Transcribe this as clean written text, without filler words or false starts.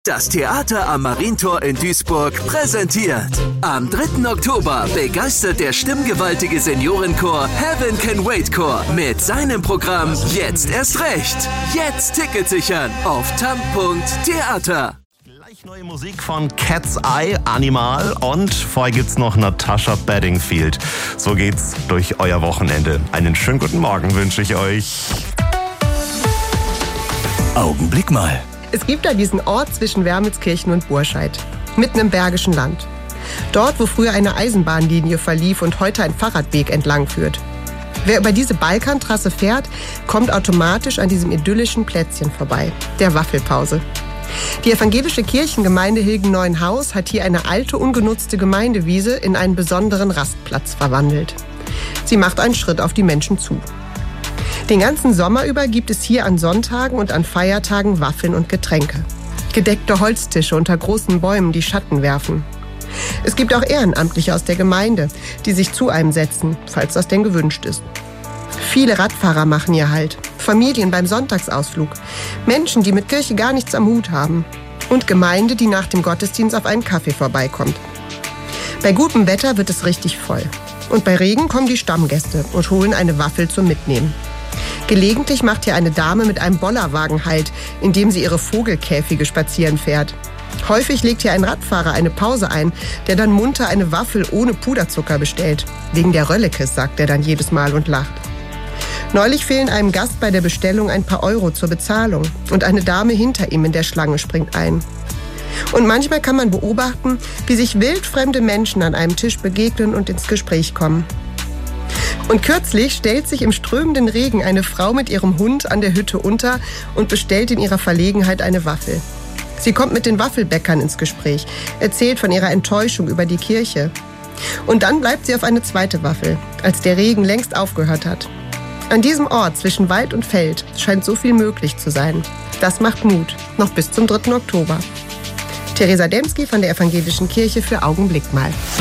Das Theater am Marientor in Duisburg präsentiert. Am 3. Oktober begeistert der stimmgewaltige Seniorenchor Heaven Can Wait Chor mit seinem Programm Jetzt erst recht. Jetzt Ticket sichern auf tam.theater. Gleich neue Musik von Cat's Eye, Animal und vorher gibt's noch Natasha Bedingfield. So geht's durch euer Wochenende. Einen schönen guten Morgen wünsche ich euch. Augenblick mal. Es gibt da diesen Ort zwischen Wermelskirchen und Burscheid, mitten im Bergischen Land. Dort, wo früher eine Eisenbahnlinie verlief und heute ein Fahrradweg entlang führt. Wer über diese Balkantrasse fährt, kommt automatisch an diesem idyllischen Plätzchen vorbei, der Waffelpause. Die evangelische Kirchengemeinde Hilgen-Neuenhaus hat hier eine alte, ungenutzte Gemeindewiese in einen besonderen Rastplatz verwandelt. Sie macht einen Schritt auf die Menschen zu. Den ganzen Sommer über gibt es hier an Sonntagen und an Feiertagen Waffeln und Getränke. Gedeckte Holztische unter großen Bäumen, die Schatten werfen. Es gibt auch Ehrenamtliche aus der Gemeinde, die sich zu einem setzen, falls das denn gewünscht ist. Viele Radfahrer machen hier Halt, Familien beim Sonntagsausflug, Menschen, die mit Kirche gar nichts am Hut haben und Gemeinde, die nach dem Gottesdienst auf einen Kaffee vorbeikommt. Bei gutem Wetter wird es richtig voll. Und bei Regen kommen die Stammgäste und holen eine Waffel zum Mitnehmen. Gelegentlich macht hier eine Dame mit einem Bollerwagen Halt, indem sie ihre Vogelkäfige spazieren fährt. Häufig legt hier ein Radfahrer eine Pause ein, der dann munter eine Waffel ohne Puderzucker bestellt. Wegen der Röllekes, sagt er dann jedes Mal und lacht. Neulich fehlen einem Gast bei der Bestellung ein paar Euro zur Bezahlung und eine Dame hinter ihm in der Schlange springt ein. Und manchmal kann man beobachten, wie sich wildfremde Menschen an einem Tisch begegnen und ins Gespräch kommen. Und kürzlich stellt sich im strömenden Regen eine Frau mit ihrem Hund an der Hütte unter und bestellt in ihrer Verlegenheit eine Waffel. Sie kommt mit den Waffelbäckern ins Gespräch, erzählt von ihrer Enttäuschung über die Kirche. Und dann bleibt sie auf eine zweite Waffel, als der Regen längst aufgehört hat. An diesem Ort zwischen Wald und Feld scheint so viel möglich zu sein. Das macht Mut, noch bis zum 3. Oktober. Theresa Demski von der Evangelischen Kirche für Augenblick mal.